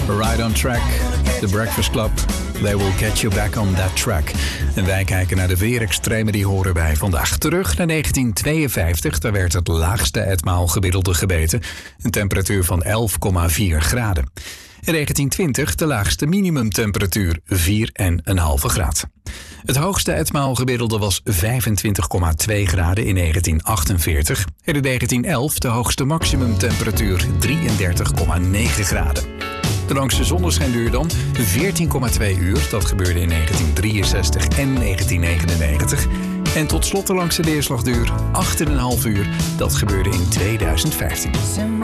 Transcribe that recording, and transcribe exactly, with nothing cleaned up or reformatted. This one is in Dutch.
Right on Track, The Breakfast Club. They will get you back on that track. En wij kijken naar de weerextremen die horen bij vandaag. Terug naar negentien tweeënvijftig, daar werd het laagste etmaal gemiddelde gemeten. Een temperatuur van elf komma vier graden. In negentien twintig de laagste minimumtemperatuur, vier komma vijf graden. Het hoogste etmaal gemiddelde was vijfentwintig komma twee graden in negentien achtenveertig. En in negentien elf de hoogste maximumtemperatuur, drieëndertig komma negen graden. De langste zonneschijnduur dan, veertien komma twee uur. Dat gebeurde in negentien drieënzestig en negentien negenennegentig. En tot slot de langste neerslagduur, acht komma vijf uur. Dat gebeurde in tweeduizend vijftien.